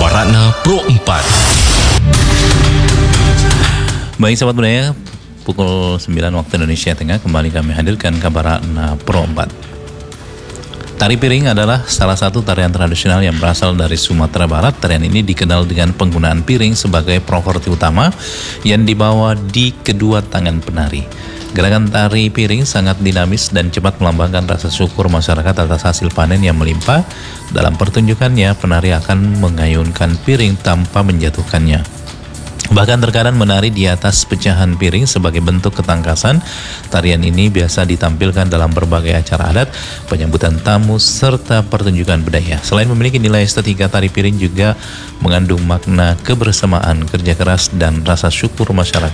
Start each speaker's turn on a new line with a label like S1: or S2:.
S1: Ratna Pro 4.
S2: Baik sahabat budaya, pukul 9 waktu Indonesia Tengah kembali kami hadirkan kabar Ratna Pro 4. Tari piring adalah salah satu tarian tradisional yang berasal dari Sumatera Barat. Tarian ini dikenal dengan penggunaan piring sebagai properti utama yang dibawa di kedua tangan penari. Gerakan tari piring sangat dinamis dan cepat melambangkan rasa syukur masyarakat atas hasil panen yang melimpah. Dalam pertunjukannya, penari akan mengayunkan piring tanpa menjatuhkannya. Bahkan terkadang menari di atas pecahan piring sebagai bentuk ketangkasan. Tarian ini biasa ditampilkan dalam berbagai acara adat, penyambutan tamu, serta pertunjukan budaya. Selain memiliki nilai estetika, tari piring juga mengandung makna kebersamaan, kerja keras, dan rasa syukur masyarakat